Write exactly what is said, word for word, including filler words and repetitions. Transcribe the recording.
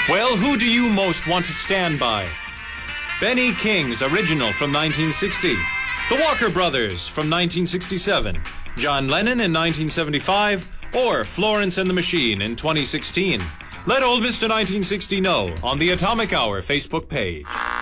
Well, who do you most want to stand by? Benny King's Original from nineteen sixty, The Walker Brothers from nineteen sixty-seven, John Lennon in nineteen seventy-five, or Florence and the Machine in twenty sixteen? Let old Mister nineteen sixty know on the Atomic Hour Facebook page.